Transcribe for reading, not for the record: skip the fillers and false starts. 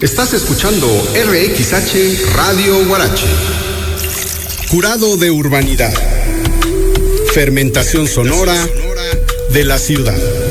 Estás escuchando RXH Radio Huarache. Curado de urbanidad. Fermentación sonora de la ciudad.